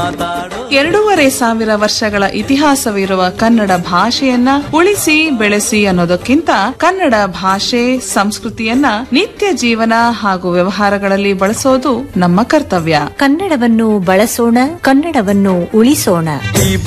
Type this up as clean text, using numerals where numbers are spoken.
2,500 ವರ್ಷಗಳ ಇತಿಹಾಸವಿರುವ ಕನ್ನಡ ಭಾಷೆಯನ್ನ ಉಳಿಸಿ ಬೆಳೆಸಿ ಅನ್ನೋದಕ್ಕಿಂತ ಕನ್ನಡ ಭಾಷೆ ಸಂಸ್ಕೃತಿಯನ್ನ ನಿತ್ಯ ಜೀವನ ಹಾಗೂ ವ್ಯವಹಾರಗಳಲ್ಲಿ ಬಳಸೋದು ನಮ್ಮ ಕರ್ತವ್ಯ. ಕನ್ನಡವನ್ನು ಬಳಸೋಣ, ಕನ್ನಡವನ್ನು ಉಳಿಸೋಣ.